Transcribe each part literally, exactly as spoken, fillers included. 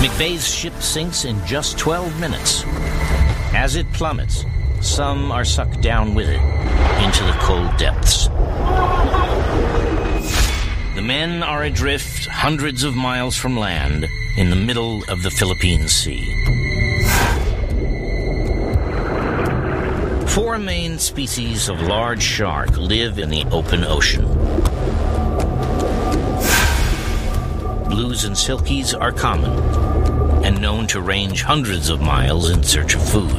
McVeigh's ship sinks in just twelve minutes. As it plummets, some are sucked down with it into the cold depths. The men are adrift hundreds of miles from land in the middle of the Philippine Sea. Four main species of large shark live in the open ocean. Blues and silkies are common and known to range hundreds of miles in search of food.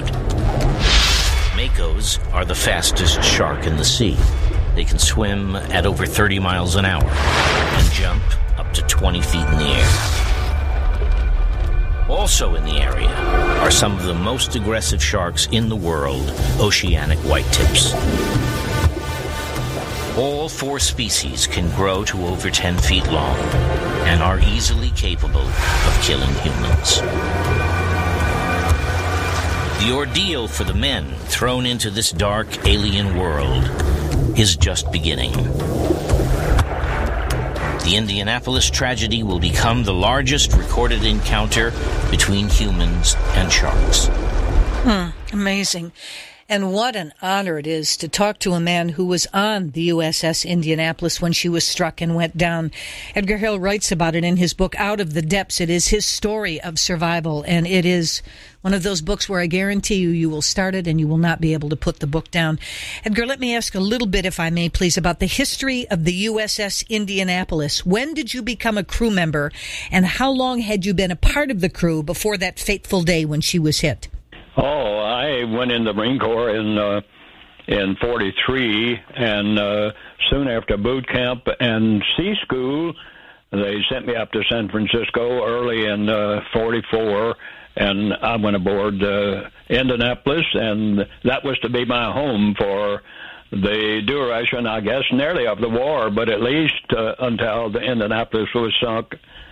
Makos are the fastest shark in the sea. They can swim at over thirty miles an hour and jump up to twenty feet in the air. Also in the area are some of the most aggressive sharks in the world, oceanic whitetips. All four species can grow to over ten feet long and are easily capable of killing humans. The ordeal for the men thrown into this dark alien world is just beginning. The Indianapolis tragedy will become the largest recorded encounter between humans and sharks. Hmm, amazing. And what an honor it is to talk to a man who was on the U S S Indianapolis when she was struck and went down. Edgar Hill writes about it in his book, Out of the Depths. It is his story of survival, and it is one of those books where I guarantee you, you will start it and you will not be able to put the book down. Edgar, let me ask a little bit, if I may, please, about the history of the U S S Indianapolis. When did you become a crew member, and how long had you been a part of the crew before that fateful day when she was hit? Oh, I went in the Marine Corps in uh, in forty-three, and uh, soon after boot camp and sea school, they sent me up to San Francisco early in uh, forty-four, and I went aboard uh, Indianapolis, and that was to be my home for the duration, I guess, nearly of the war, but at least uh, until the Indianapolis was sunk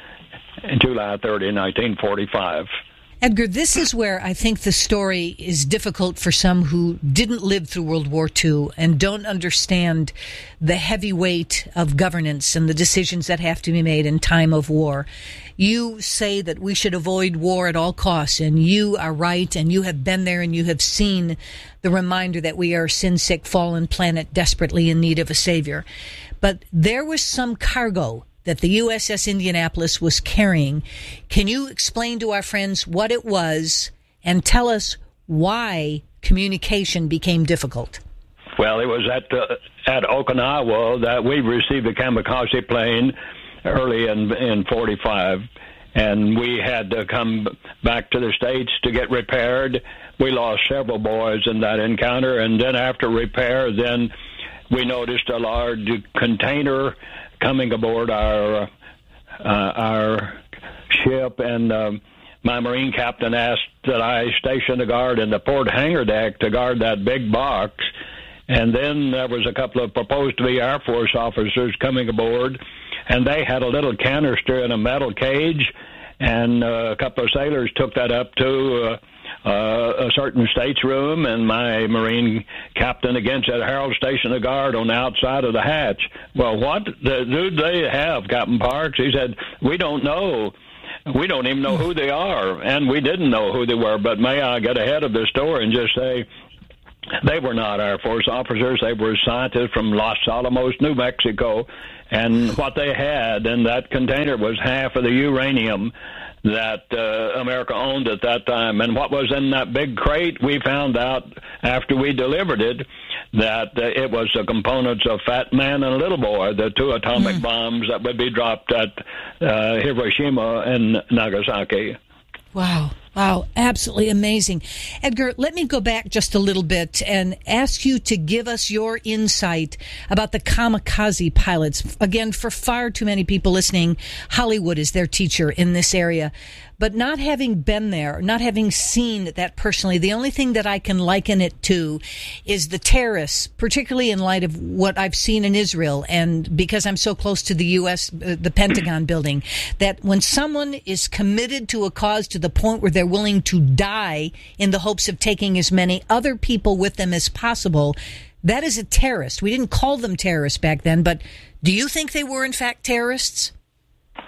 in July thirtieth, nineteen forty-five. Edgar, this is where I think the story is difficult for some who didn't live through World War Two and don't understand the heavy weight of governance and the decisions that have to be made in time of war. You say that we should avoid war at all costs, and you are right, and you have been there, and you have seen the reminder that we are a sin-sick, fallen planet desperately in need of a savior. But there was some cargo that the U S S Indianapolis was carrying. Can you explain to our friends what it was and tell us why communication became difficult? Well, it was at uh, at Okinawa that we received a kamikaze plane early in in forty-five, and we had to come back to the States to get repaired. We lost several boys in that encounter, and then after repair, then we noticed a large container coming aboard our uh, our ship, and um, my Marine captain asked that I station a guard in the port hangar deck to guard that big box. And then there was a couple of proposed to be Air Force officers coming aboard, and they had a little canister in a metal cage, and uh, a couple of sailors took that up to uh, Uh, a certain stateroom, and my Marine captain again said, Harold, station a guard on the outside of the hatch. Well, what the, do they have, Captain Parks? He said, we don't know. We don't even know who they are, and we didn't know who they were. But may I get ahead of the story and just say they were not Air Force officers. They were scientists from Los Alamos, New Mexico, and what they had in that container was half of the uranium that uh, America owned at that time. And what was in that big crate, we found out after we delivered it that uh, it was the components of Fat Man and Little Boy, the two atomic mm. bombs that would be dropped at uh, Hiroshima and Nagasaki. Wow. Wow, absolutely amazing. Edgar, let me go back just a little bit and ask you to give us your insight about the kamikaze pilots. Again, for far too many people listening, Hollywood is their teacher in this area. But not having been there, not having seen that personally, the only thing that I can liken it to is the terrorists, particularly in light of what I've seen in Israel, and because I'm so close to the U S, uh, the Pentagon building, that when someone is committed to a cause to the point where they're willing to die in the hopes of taking as many other people with them as possible, that is a terrorist. We didn't call them terrorists back then, but do you think they were in fact terrorists?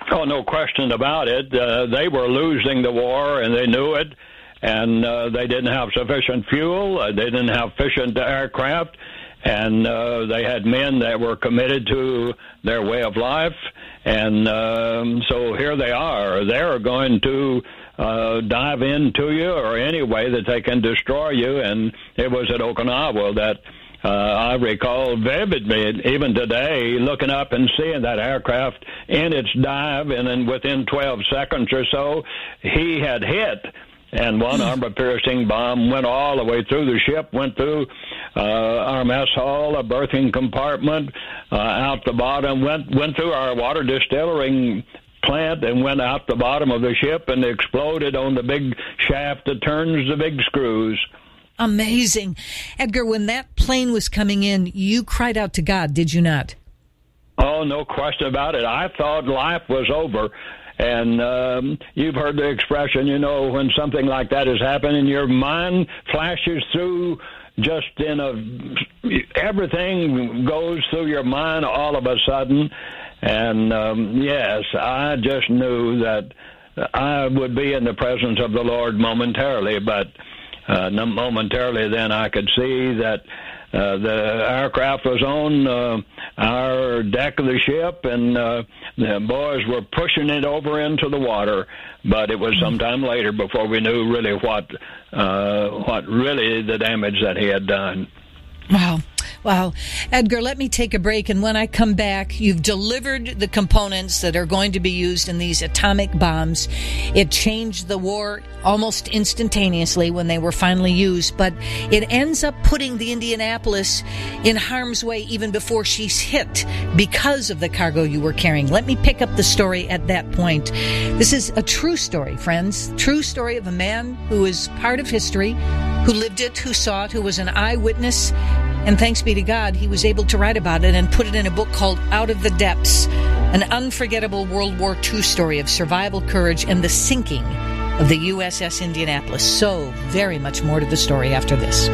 Oh, no question about it. Uh, they were losing the war, and they knew it, and uh, they didn't have sufficient fuel. Uh, they didn't have sufficient aircraft, and uh, they had men that were committed to their way of life. And um, so here they are. They're going to uh, dive into you or any way that they can destroy you. And it was at Okinawa that uh, I recall vividly, even today, looking up and seeing that aircraft in its dive, and then within twelve seconds or so, he had hit. And one armor-piercing bomb went all the way through the ship, went through uh, our mess hall, a berthing compartment, uh, out the bottom, went went through our water distilling plant, and went out the bottom of the ship and exploded on the big shaft that turns the big screws. Amazing. Edgar, when that plane was coming in, you cried out to God, did you not? Oh, no question about it. I thought life was over. And um, you've heard the expression, you know, when something like that is happening, your mind flashes through just in a, everything goes through your mind all of a sudden. And, um, yes, I just knew that I would be in the presence of the Lord momentarily, but uh, momentarily then I could see that Uh, the aircraft was on uh, our deck of the ship, and uh, the boys were pushing it over into the water. But it was sometime later before we knew really what uh, what really the damage that he had done. Wow. Wow. Edgar, let me take a break, and when I come back, you've delivered the components that are going to be used in these atomic bombs. It changed the war almost instantaneously when they were finally used, but it ends up putting the Indianapolis in harm's way even before she's hit because of the cargo you were carrying. Let me pick up the story at that point. This is a true story, friends. True story of a man who is part of history, who lived it, who saw it, who was an eyewitness. And thanks be to God, he was able to write about it and put it in a book called Out of the Depths, an unforgettable World War Two story of survival, courage, and the sinking of the U S S Indianapolis. So very much more to the story after this.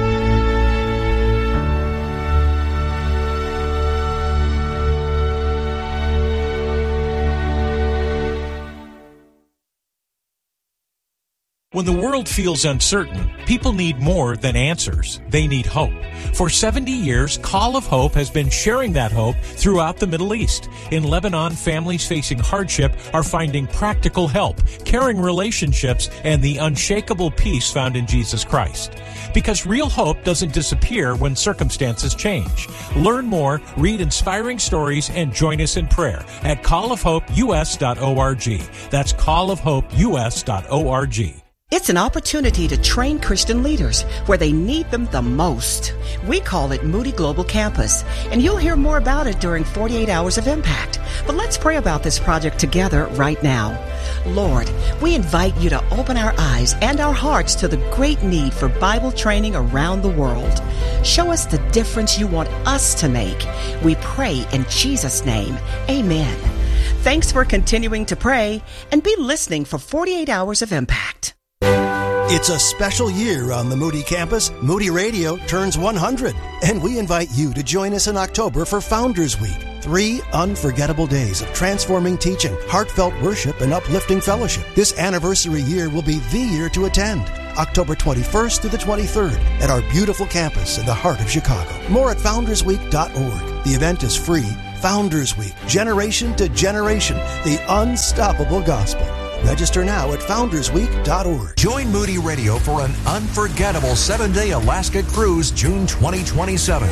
When the world feels uncertain, people need more than answers. They need hope. For seventy years, Call of Hope has been sharing that hope throughout the Middle East. In Lebanon, families facing hardship are finding practical help, caring relationships, and the unshakable peace found in Jesus Christ. Because real hope doesn't disappear when circumstances change. Learn more, read inspiring stories, and join us in prayer at call of hope u s dot org. That's call of hope u s dot org. It's an opportunity to train Christian leaders where they need them the most. We call it Moody Global Campus, and you'll hear more about it during forty-eight Hours of Impact. But let's pray about this project together right now. Lord, we invite you to open our eyes and our hearts to the great need for Bible training around the world. Show us the difference you want us to make. We pray in Jesus' name. Amen. Thanks for continuing to pray, and be listening for forty-eight Hours of Impact. It's a special year on the Moody campus. Moody Radio turns one hundred, and we invite you to join us in October for Founders Week. Three unforgettable days of transforming teaching, heartfelt worship, and uplifting fellowship. This anniversary year will be the year to attend. October twenty-first through the twenty-third at our beautiful campus in the heart of Chicago. More at founders week dot org. The event is free. Founders Week, generation to generation, the unstoppable gospel. Register now at founders week dot org. Join Moody Radio for an unforgettable seven-day Alaska cruise June twenty twenty-seven.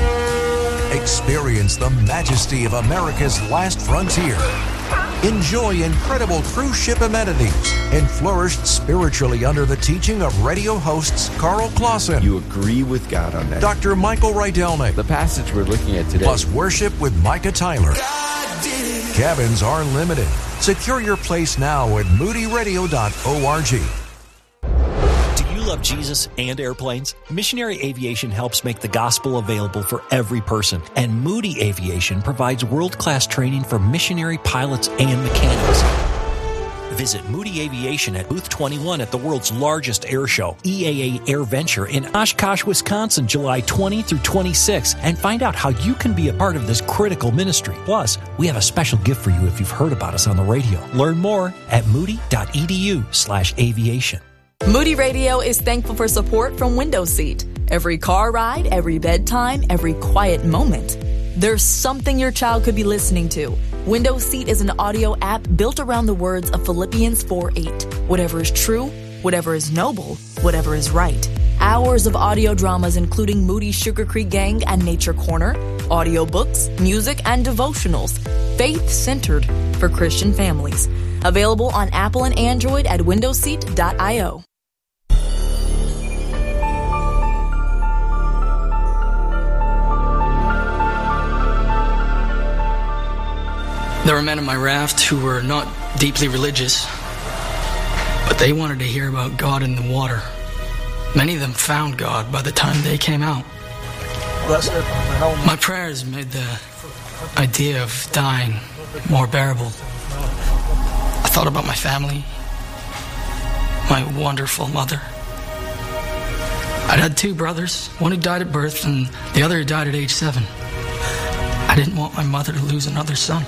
Experience the majesty of America's last frontier. Enjoy incredible cruise ship amenities and flourish spiritually under the teaching of radio hosts Carl Clausen. You agree with God on that. Doctor Michael Rydelnik. The passage we're looking at today. Plus worship with Micah Tyler. Cabins are limited. Secure your place now at moody radio dot org. Do you love Jesus and airplanes? Missionary Aviation helps make the gospel available for every person, and Moody Aviation provides world-class training for missionary pilots and mechanics. Visit Moody Aviation at Booth twenty-one at the world's largest air show, E A A Air Venture in Oshkosh, Wisconsin, July twentieth through twenty-sixth, and find out how you can be a part of this critical ministry. Plus, we have a special gift for you if you've heard about us on the radio. Learn more at moody.edu slash aviation. Moody Radio is thankful for support from Window Seat. Every car ride, every bedtime, every quiet moment. There's something your child could be listening to. Window Seat is an audio app built around the words of Philippians four eight. Whatever is true, whatever is noble, whatever is right. Hours of audio dramas including Moody's Sugar Creek Gang and Nature Corner, audiobooks, music, and devotionals. Faith-centered for Christian families. Available on Apple and Android at window seat dot io. There were men in my raft who were not deeply religious, but they wanted to hear about God in the water. Many of them found God by the time they came out. My prayers made the idea of dying more bearable. I thought about my family, my wonderful mother. I'd had two brothers, one who died at birth and the other who died at age seven. I didn't want my mother to lose another son.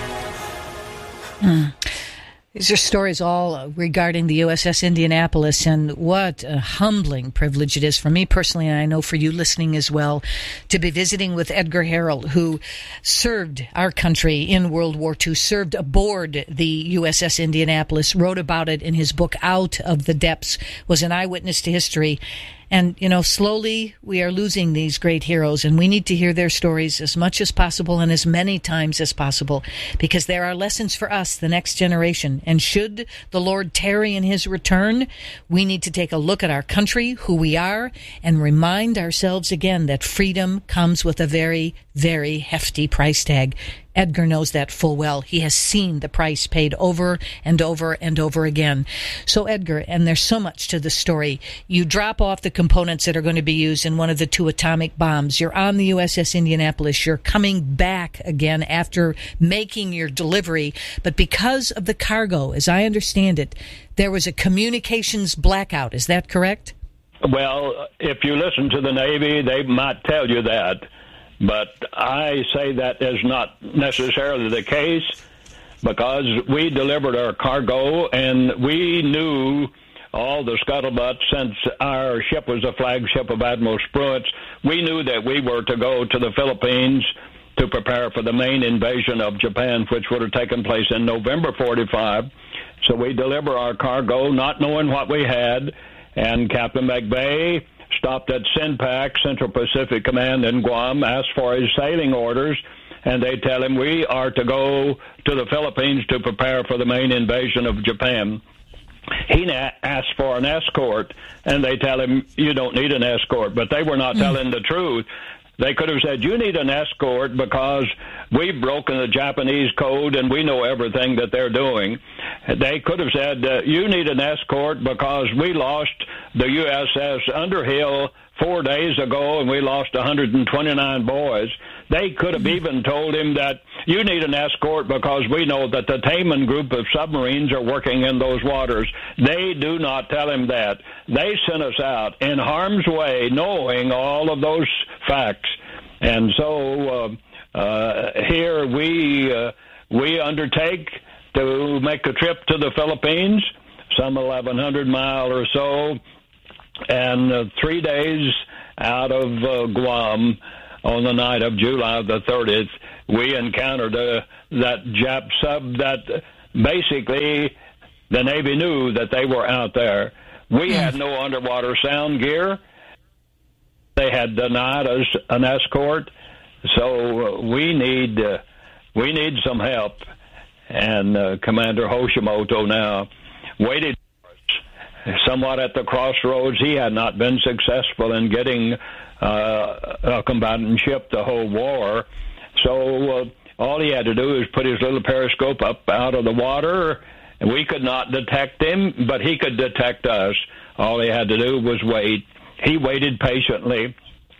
Mm. These are stories all regarding the U S S Indianapolis, and what a humbling privilege it is for me personally, and I know for you listening as well, to be visiting with Edgar Harrell, who served our country in World War Two, served aboard the U S S Indianapolis, wrote about it in his book Out of the Depths, was an eyewitness to history. And, you know, slowly we are losing these great heroes, and we need to hear their stories as much as possible and as many times as possible, because there are lessons for us, the next generation. And should the Lord tarry in his return, we need to take a look at our country, who we are, and remind ourselves again that freedom comes with a very, very hefty price tag. Edgar knows that full well. He has seen the price paid over and over and over again. So, Edgar, and there's so much to the story. You drop off the components that are going to be used in one of the two atomic bombs. You're on the U S S Indianapolis. You're coming back again after making your delivery. But because of the cargo, as I understand it, there was a communications blackout. Is that correct? Well, if you listen to the Navy, they might tell you that. But I say that is not necessarily the case, because we delivered our cargo and we knew all the scuttlebutt. Since our ship was a flagship of Admiral Spruance, we knew that we were to go to the Philippines to prepare for the main invasion of Japan, which would have taken place in November forty-five. So we deliver our cargo not knowing what we had, and Captain McVeigh stopped at SINPAC, Central Pacific Command in Guam, asked for his sailing orders, and they tell him we are to go to the Philippines to prepare for the main invasion of Japan. He na- asked for an escort, and they tell him you don't need an escort, but they were not mm. telling the truth. They could have said, you need an escort because we've broken the Japanese code and we know everything that they're doing. They could have said, uh, you need an escort because we lost the U S S Underhill four days ago and we lost one hundred twenty-nine boys. They could have even told him that you need an escort because we know that the Taman group of submarines are working in those waters. They do not tell him that. They sent us out in harm's way knowing all of those facts. And so uh, uh, here we uh, we undertake to make a trip to the Philippines, some eleven hundred mile or so, and uh, three days out of uh, Guam on the night of July the thirtieth, we encountered uh, that Jap sub that basically the Navy knew that they were out there. We had no underwater sound gear. They had denied us an escort, so uh, we need uh, we need some help. And uh, Commander Hoshimoto now waited for us somewhat at the crossroads. He had not been successful in getting uh, a combatant ship the whole war, so uh, all he had to do is put his little periscope up out of the water, and we could not detect him, but he could detect us. All he had to do was wait. He waited patiently,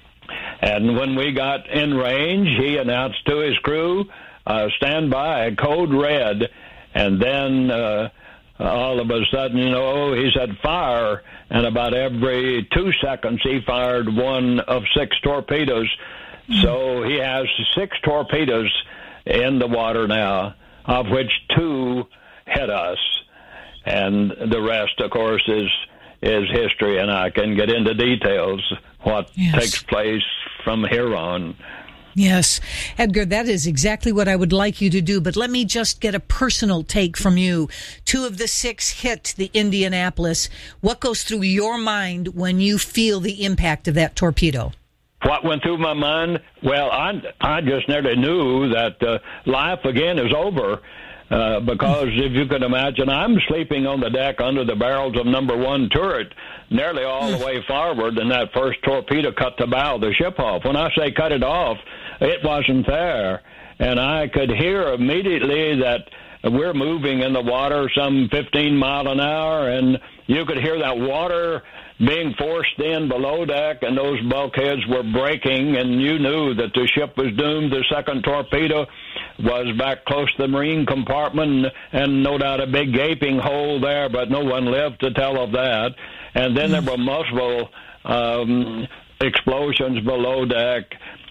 and when we got in range, he announced to his crew, uh, stand by, code red, and then uh, all of a sudden, you know, he said fire, and about every two seconds he fired one of six torpedoes. Mm-hmm. So he has six torpedoes in the water now, of which two hit us. And the rest, of course, is is history, and I can get into details what yes. takes place from here on. Yes. Edgar, that is exactly what I would like you to do, but let me just get a personal take from you. Two of the six hit the Indianapolis. What goes through your mind when you feel the impact of that torpedo? What went through my mind? Well, I, I just nearly knew that uh, life again is over. Uh, because if you can imagine, I'm sleeping on the deck under the barrels of number one turret, nearly all the way forward, and that first torpedo cut the bow of the ship off. When I say cut it off, it wasn't there. And I could hear immediately that we're moving in the water some fifteen mile an hour, and you could hear that water being forced in below deck, and those bulkheads were breaking, and you knew that the ship was doomed. The second torpedo was back close to the marine compartment, and no doubt a big gaping hole there, but no one lived to tell of that. And then there were multiple um, explosions below deck.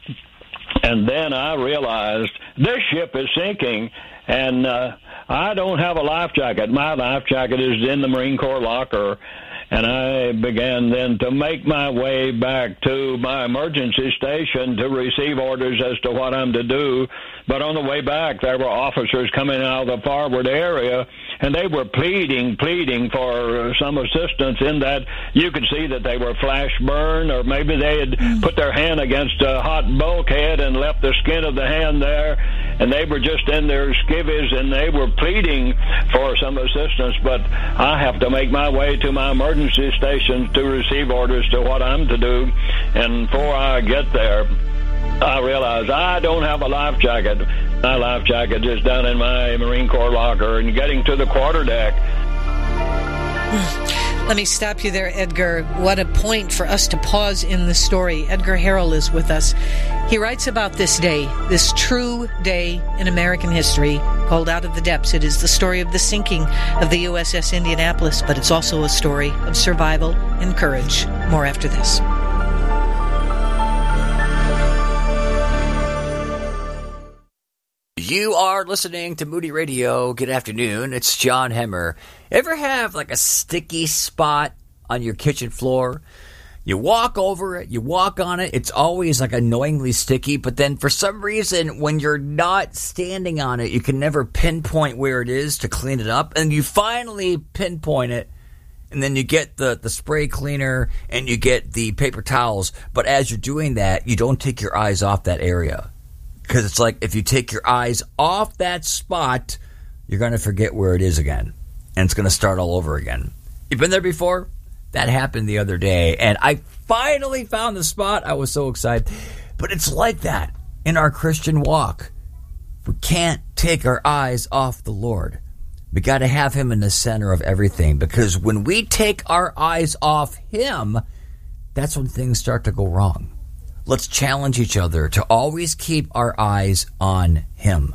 And then I realized this ship is sinking, and uh, I don't have a life jacket. My life jacket is in the Marine Corps locker. And I began then to make my way back to my emergency station to receive orders as to what I'm to do. But on the way back, there were officers coming out of the forward area, and they were pleading, pleading for some assistance in that you could see that they were flash burned, or maybe they had put their hand against a hot bulkhead and left the skin of the hand there, and they were just in their skivvies, and they were pleading for some assistance. But I have to make my way to my emergency stations to receive orders to what I'm to do. And before I get there, I realize I don't have a life jacket. My life jacket is down in my Marine Corps locker, and getting to the quarterdeck. Let me stop you there, Edgar. What a point for us to pause in the story. Edgar Harrell is with us. He writes about this day, this true day in American history, called Out of the Depths. It is the story of the sinking of the U S S Indianapolis, but it's also a story of survival and courage. More after this. You are listening to Moody Radio. Good afternoon. It's John Hemmer. Ever have like a sticky spot on your kitchen floor? You walk over it, you walk on it, it's always like annoyingly sticky, but then for some reason when you're not standing on it, you can never pinpoint where it is to clean it up, and you finally pinpoint it, and then you get the, the spray cleaner and you get the paper towels, but as you're doing that, you don't take your eyes off that area. Because it's like if you take your eyes off that spot, you're going to forget where it is again. And it's going to start all over again. You've been there before? That happened the other day. And I finally found the spot. I was so excited. But it's like that in our Christian walk. We can't take our eyes off the Lord. We got to have Him in the center of everything. Because when we take our eyes off Him, that's when things start to go wrong. Let's challenge each other to always keep our eyes on Him.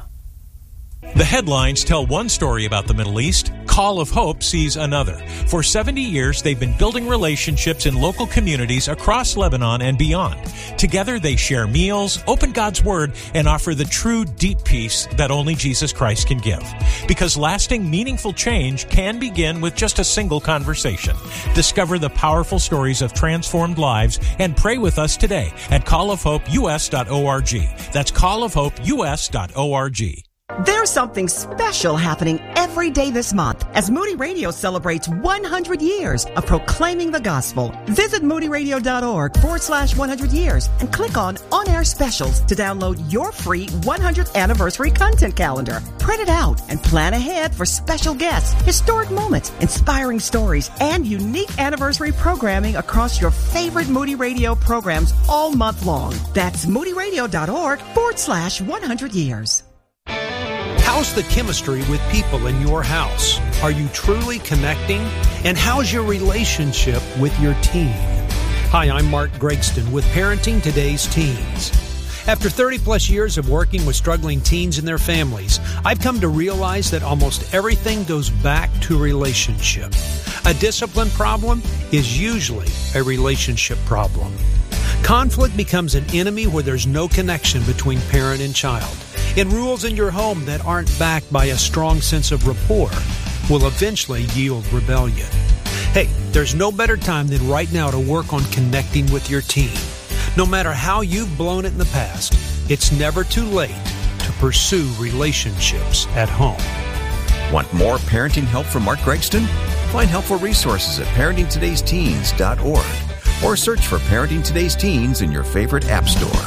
The headlines tell one story about the Middle East. Call of Hope sees another. For seventy years, they've been building relationships in local communities across Lebanon and beyond. Together, they share meals, open God's Word, and offer the true, deep peace that only Jesus Christ can give. Because lasting, meaningful change can begin with just a single conversation. Discover the powerful stories of transformed lives and pray with us today at call of hope u s dot org. That's call of hope u s dot org. There's something special happening every day this month as Moody Radio celebrates one hundred years of proclaiming the gospel. Visit moodyradio.org forward slash 100 years and click on On-Air Specials to download your free one hundredth anniversary content calendar. Print it out and plan ahead for special guests, historic moments, inspiring stories, and unique anniversary programming across your favorite Moody Radio programs all month long. That's moodyradio.org forward slash 100 years. How's the chemistry with people in your house? Are you truly connecting? And how's your relationship with your teen? Hi, I'm Mark Gregston with Parenting Today's Teens. After thirty plus years of working with struggling teens and their families, I've come to realize that almost everything goes back to relationship. A discipline problem is usually a relationship problem. Conflict becomes an enemy where there's no connection between parent and child. And rules in your home that aren't backed by a strong sense of rapport will eventually yield rebellion. Hey, there's no better time than right now to work on connecting with your teen. No matter how you've blown it in the past, it's never too late to pursue relationships at home. Want more parenting help from Mark Gregston? Find helpful resources at parenting todays teens dot org or search for Parenting Today's Teens in your favorite app store.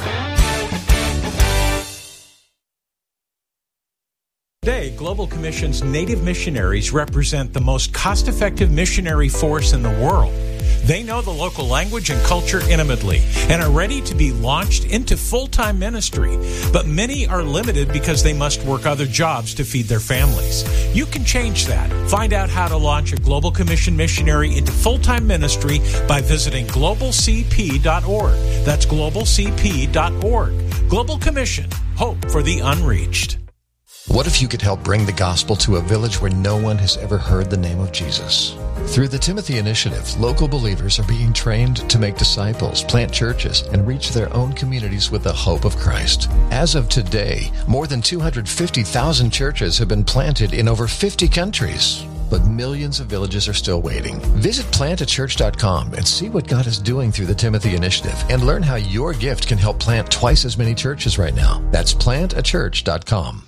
Today, Global Commission's Native missionaries represent the most cost-effective missionary force in the world. They know the local language and culture intimately and are ready to be launched into full-time ministry. But many are limited because they must work other jobs to feed their families. You can change that. Find out how to launch a Global Commission missionary into full-time ministry by visiting global c p dot org. That's global c p dot org. Global Commission. Hope for the unreached. What if you could help bring the gospel to a village where no one has ever heard the name of Jesus? Through the Timothy Initiative, local believers are being trained to make disciples, plant churches, and reach their own communities with the hope of Christ. As of today, more than two hundred fifty thousand churches have been planted in over fifty countries. But millions of villages are still waiting. Visit plant a church dot com and see what God is doing through the Timothy Initiative and learn how your gift can help plant twice as many churches right now. That's plant a church dot com.